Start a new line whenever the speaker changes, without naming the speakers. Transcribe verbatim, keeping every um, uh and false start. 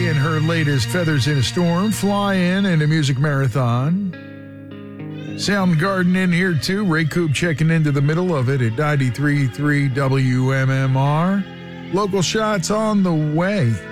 and her latest Feathers in a Storm, Fly In and a Music Marathon. Soundgarden in here too. Ray Coop checking into the middle of it at ninety-three point three W M M R. Local shots on the way.